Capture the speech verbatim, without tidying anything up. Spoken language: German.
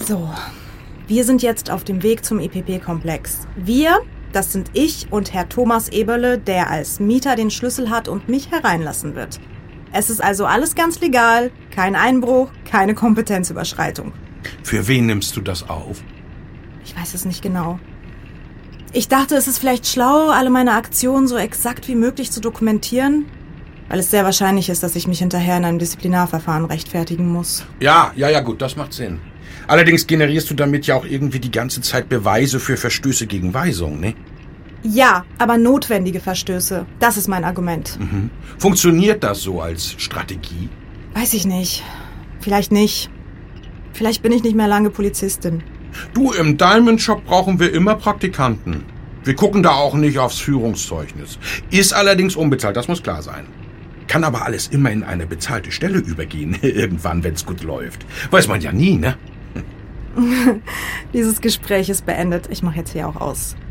So, wir sind jetzt auf dem Weg zum E P P-Komplex. Wir, das sind ich und Herr Thomas Eberle, der als Mieter den Schlüssel hat und mich hereinlassen wird. Es ist also alles ganz legal, kein Einbruch, keine Kompetenzüberschreitung. Für wen nimmst du das auf? Ich weiß es nicht genau. Ich dachte, es ist vielleicht schlau, alle meine Aktionen so exakt wie möglich zu dokumentieren, weil es sehr wahrscheinlich ist, dass ich mich hinterher in einem Disziplinarverfahren rechtfertigen muss. Ja, ja, ja, gut, das macht Sinn. Allerdings generierst du damit ja auch irgendwie die ganze Zeit Beweise für Verstöße gegen Weisung, ne? Ja, aber notwendige Verstöße. Das ist mein Argument. Mhm. Funktioniert das so als Strategie? Weiß ich nicht. Vielleicht nicht. Vielleicht bin ich nicht mehr lange Polizistin. Du, im Diamond Shop brauchen wir immer Praktikanten. Wir gucken da auch nicht aufs Führungszeugnis. Ist allerdings unbezahlt, das muss klar sein. Kann aber alles immer in eine bezahlte Stelle übergehen, irgendwann, wenn's gut läuft. Weiß man ja nie, ne? Dieses Gespräch ist beendet. Ich mache jetzt hier auch aus.